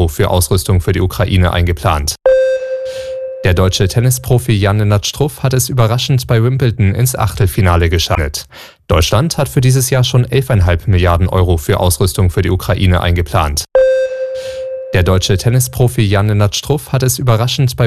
Euro für Ausrüstung für die Ukraine eingeplant. Der deutsche Tennisprofi Jan-Lennart Struff hat es überraschend bei Wimbledon ins Achtelfinale geschafft. Deutschland hat für dieses Jahr schon 11,5 Milliarden Euro für Ausrüstung für die Ukraine eingeplant. Der deutsche Tennisprofi Jan-Lennart Struff hat es überraschend bei